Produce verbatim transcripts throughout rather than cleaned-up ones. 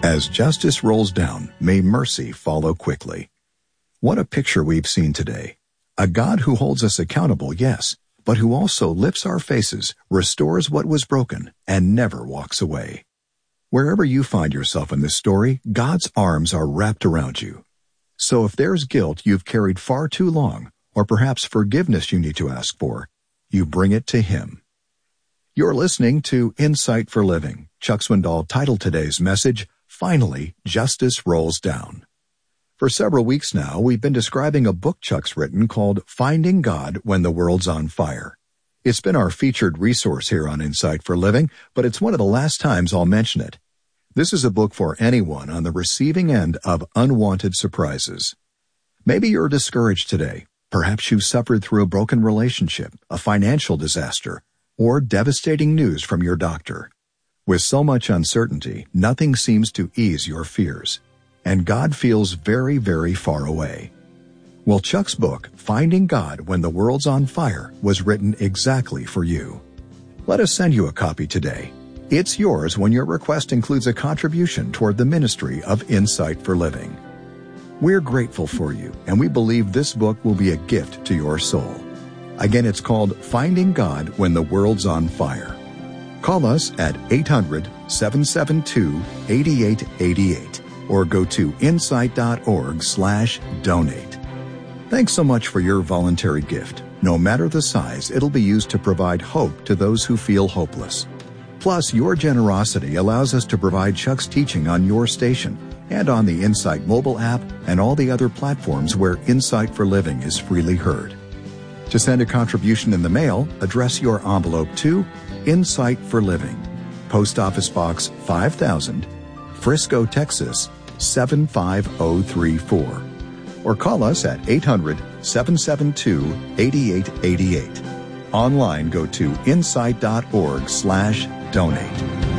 As justice rolls down, may mercy follow quickly. What a picture we've seen today. A God who holds us accountable, yes, but who also lifts our faces, restores what was broken, and never walks away. Wherever you find yourself in this story, God's arms are wrapped around you. So if there's guilt you've carried far too long, or perhaps forgiveness you need to ask for, you bring it to Him. You're listening to Insight for Living. Chuck Swindoll titled today's message, Finally, Justice Rolls Down. For several weeks now, we've been describing a book Chuck's written called Finding God When the World's on Fire. It's been our featured resource here on Insight for Living, but it's one of the last times I'll mention it. This is a book for anyone on the receiving end of unwanted surprises. Maybe you're discouraged today. Perhaps you've suffered through a broken relationship, a financial disaster, or devastating news from your doctor. With so much uncertainty, nothing seems to ease your fears, and God feels very, very far away. Well, Chuck's book, Finding God When the World's on Fire, was written exactly for you. Let us send you a copy today. It's yours when your request includes a contribution toward the ministry of Insight for Living. We're grateful for you, and we believe this book will be a gift to your soul. Again, it's called Finding God When the World's on Fire. Call us at eight hundred, seven seven two, eight eight eight eight or go to insight.org slash donate. Thanks so much for your voluntary gift. No matter the size, it'll be used to provide hope to those who feel hopeless. Plus, your generosity allows us to provide Chuck's teaching on your station and on the Insight mobile app and all the other platforms where Insight for Living is freely heard. To send a contribution in the mail, address your envelope to Insight for Living, Post Office Box five thousand, Frisco, Texas seven five zero three four. Or call us at eight hundred, seven seven two, eight eight eight eight. Online, go to insight.org slash donate.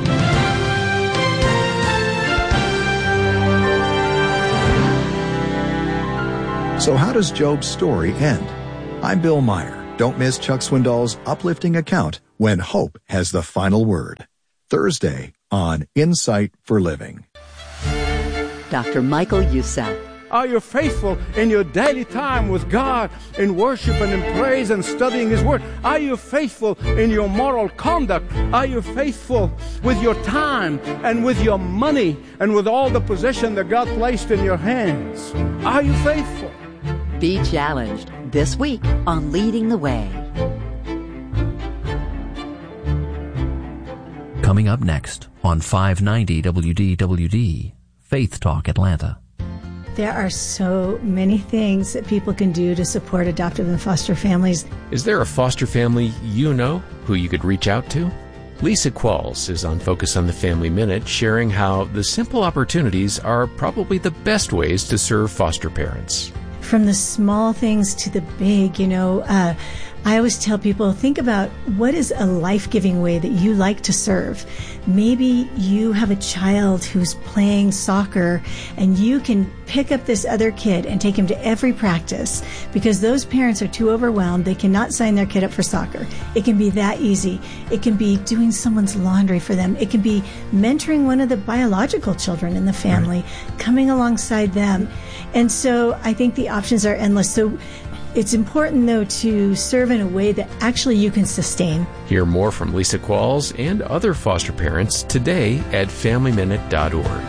So how does Job's story end? I'm Bill Meyer. Don't miss Chuck Swindoll's uplifting account when hope has the final word. Thursday on Insight for Living. Doctor Michael Youssef. Are you faithful in your daily time with God, in worship and in praise and studying His Word? Are you faithful in your moral conduct? Are you faithful with your time and with your money and with all the possession that God placed in your hands? Are you faithful? Be challenged this week on Leading the Way. Coming up next on five ninety W D W D, Faith Talk Atlanta. There are so many things that people can do to support adoptive and foster families. Is there a foster family you know who you could reach out to? Lisa Qualls is on Focus on the Family Minute, sharing how the simple opportunities are probably the best ways to serve foster parents. From the small things to the big, you know, uh, I always tell people, think about what is a life-giving way that you like to serve. Maybe you have a child who's playing soccer and you can pick up this other kid and take him to every practice because those parents are too overwhelmed. They cannot sign their kid up for soccer. It can be that easy. It can be doing someone's laundry for them. It can be mentoring one of the biological children in the family, right, coming alongside them. And so I think the options are endless. So it's important, though, to serve in a way that actually you can sustain. Hear more from Lisa Qualls and other foster parents today at family minute dot org.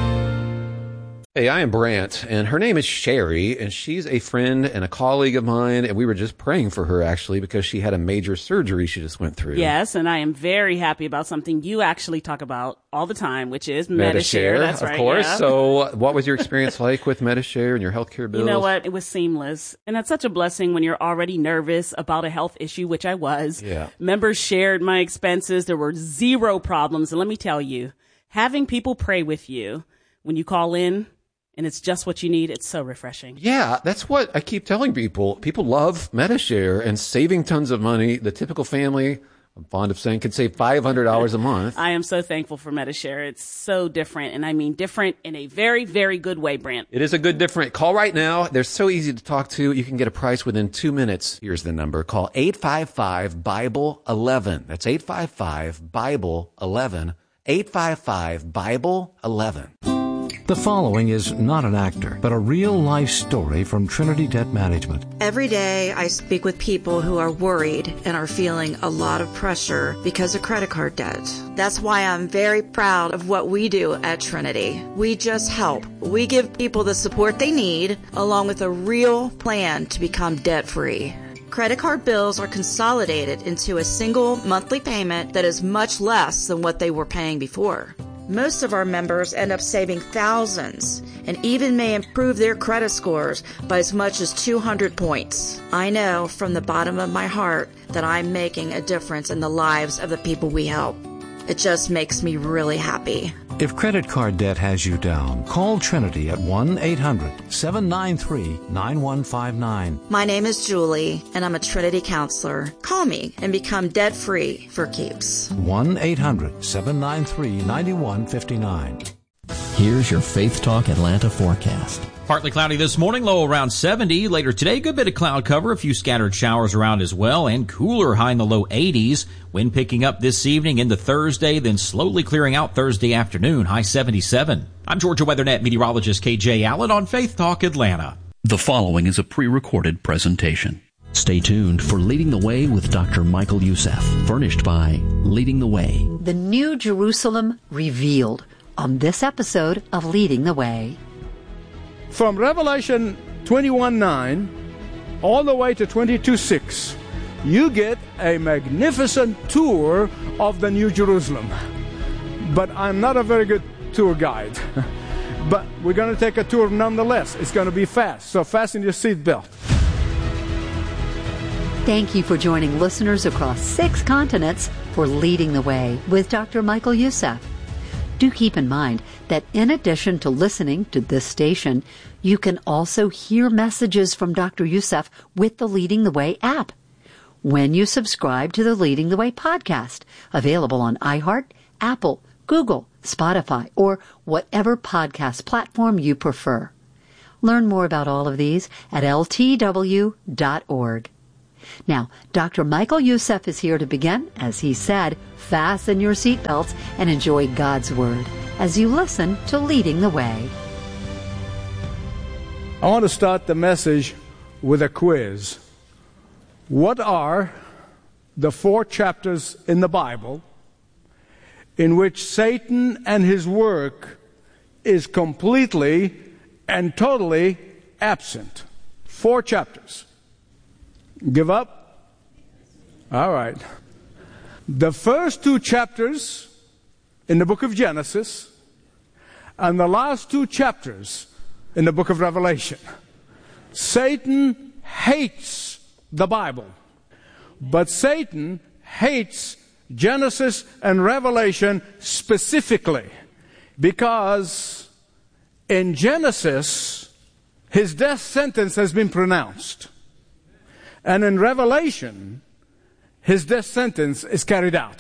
Hey, I am Brant, and her name is Sherry, and she's a friend and a colleague of mine, and we were just praying for her, actually, because she had a major surgery she just went through. Yes, and I am very happy about something you actually talk about all the time, which is Medi-Share. Medi-Share, That's of right, course. yeah. So what was your experience like with Medi-Share and your healthcare bills? You know what? It was seamless. And that's such a blessing when you're already nervous about a health issue, which I was. Yeah. Members shared my expenses. There were zero problems. And let me tell you, having people pray with you when you call in, and it's just what you need, it's so refreshing. Yeah, that's what I keep telling people. People love Medi-Share and saving tons of money. The typical family, I'm fond of saying, can save five hundred dollars a month. I am so thankful for Medi-Share. It's so different, and I mean different in a very, very good way, Brant. It is a good different. Call right now. They're so easy to talk to. You can get a price within two minutes. Here's the number. Call eight five five, Bible eleven. That's eight five five, Bible eleven. eight five five, Bible eleven. The following is not an actor, but a real-life story from Trinity Debt Management. Every day I speak with people who are worried and are feeling a lot of pressure because of credit card debt. That's why I'm very proud of what we do at Trinity. We just help. We give people the support they need, along with a real plan to become debt-free. Credit card bills are consolidated into a single monthly payment that is much less than what they were paying before. Most of our members end up saving thousands and even may improve their credit scores by as much as two hundred points. I know from the bottom of my heart that I'm making a difference in the lives of the people we help. It just makes me really happy. If credit card debt has you down, call Trinity at one eight hundred, seven nine three, nine one five nine. My name is Julie, and I'm a Trinity counselor. Call me and become debt-free for keeps. one eight hundred, seven nine three, nine one five nine. Here's your Faith Talk Atlanta forecast. Partly cloudy this morning, low around seventy. Later today, good bit of cloud cover, a few scattered showers around as well, and cooler, high in the low eighties. Wind picking up this evening into Thursday, then slowly clearing out Thursday afternoon, high seventy-seven. I'm Georgia WeatherNet meteorologist K J Allen on Faith Talk Atlanta. The following is a pre-recorded presentation. Stay tuned for Leading the Way with Doctor Michael Youssef, furnished by Leading the Way. The New Jerusalem Revealed on this episode of Leading the Way. From Revelation twenty-one nine all the way to twenty-two six, you get a magnificent tour of the New Jerusalem. But I'm not a very good tour guide. But we're going to take a tour nonetheless. It's going to be fast, so fasten your seatbelt. Thank you for joining listeners across six continents for Leading the Way with Doctor Michael Youssef. Do keep in mind that in addition to listening to this station, you can also hear messages from Doctor Youssef with the Leading the Way app when you subscribe to the Leading the Way podcast, available on iHeart, Apple, Google, Spotify, or whatever podcast platform you prefer. Learn more about all of these at L T W dot org. Now, Doctor Michael Youssef is here to begin. As he said, fasten your seatbelts and enjoy God's Word as you listen to Leading the Way. I want to start the message with a quiz. What are the four chapters in the Bible in which Satan and his work is completely and totally absent? Four chapters. Give up? All right. The first two chapters in the book of Genesis and the last two chapters in the book of Revelation. Satan hates the Bible, but Satan hates Genesis and Revelation specifically because in Genesis, his death sentence has been pronounced. And in Revelation, his death sentence is carried out.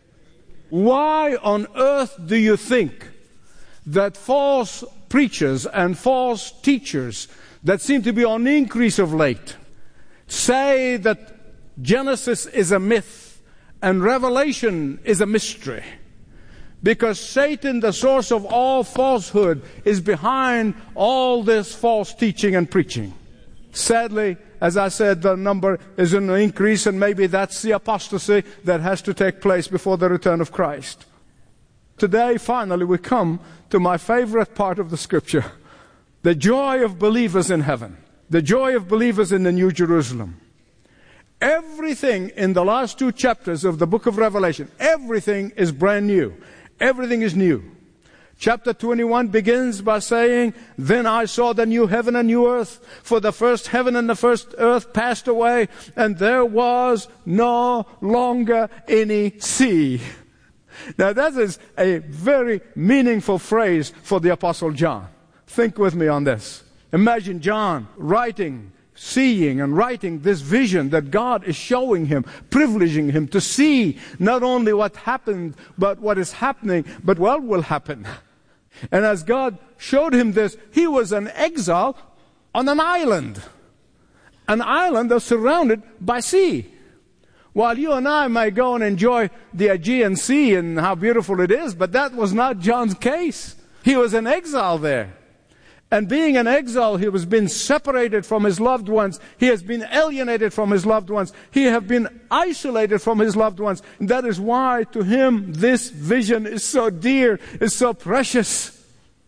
Why on earth do you think that false preachers and false teachers that seem to be on the increase of late say that Genesis is a myth and Revelation is a mystery? Because Satan, the source of all falsehood, is behind all this false teaching and preaching. Sadly, as I said, the number is in an increase, and maybe that's the apostasy that has to take place before the return of Christ. Today, finally, we come to my favorite part of the Scripture, the joy of believers in heaven, the joy of believers in the New Jerusalem. Everything in the last two chapters of the book of Revelation, everything is brand new. Everything is new. Chapter twenty-one begins by saying, "Then I saw the new heaven and new earth, for the first heaven and the first earth passed away, and there was no longer any sea." Now that is a very meaningful phrase for the Apostle John. Think with me on this. Imagine John writing, seeing and writing this vision that God is showing him, privileging him to see not only what happened, but what is happening, but what will happen. And as God showed him this, he was an exile on an island. An island that's surrounded by sea. While you and I may go and enjoy the Aegean Sea and how beautiful it is, but that was not John's case. He was in exile there. And being in exile, he was being separated from his loved ones. He has been alienated from his loved ones. He has been isolated from his loved ones. And that is why to him this vision is so dear, is so precious.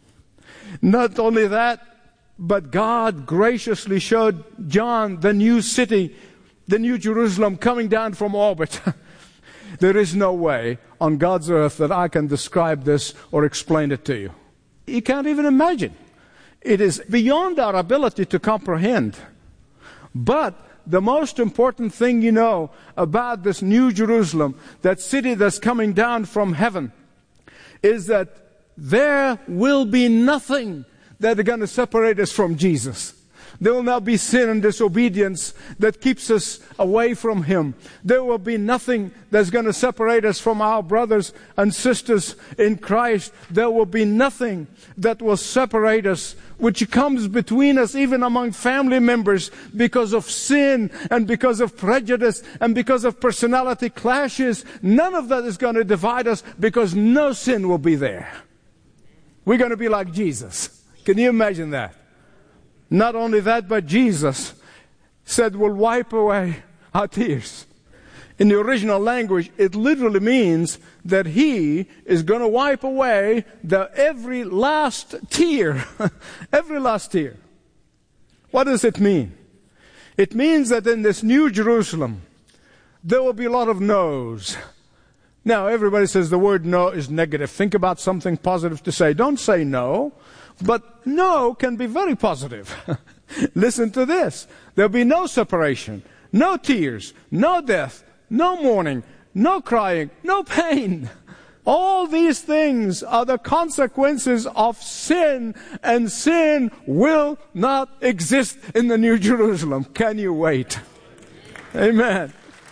Not only that, but God graciously showed John the new city, the new Jerusalem coming down from orbit. There is no way on God's earth that I can describe this or explain it to you. You can't even imagine. It is beyond our ability to comprehend. But the most important thing you know about this new Jerusalem, that city that's coming down from heaven, is that there will be nothing that is going to separate us from Jesus. There will not be sin and disobedience that keeps us away from Him. There will be nothing that's going to separate us from our brothers and sisters in Christ. There will be nothing that will separate us, which comes between us even among family members because of sin and because of prejudice and because of personality clashes. None of that is going to divide us because no sin will be there. We're going to be like Jesus. Can you imagine that? Not only that, but Jesus said we'll wipe away our tears. In the original language, it literally means that He is going to wipe away the every last tear. Every last tear. What does it mean? It means that in this new Jerusalem, there will be a lot of no's. Now, everybody says the word no is negative. Think about something positive to say. Don't say no. But no can be very positive. Listen to this. There'll be no separation, no tears, no death, no mourning, no crying, no pain. All these things are the consequences of sin, and sin will not exist in the New Jerusalem. Can you wait? Amen.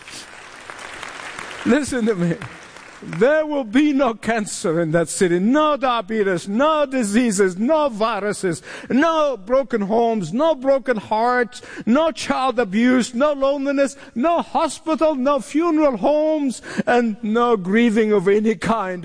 Listen to me. There will be no cancer in that city, no diabetes, no diseases, no viruses, no broken homes, no broken hearts, no child abuse, no loneliness, no hospital, no funeral homes, and no grieving of any kind.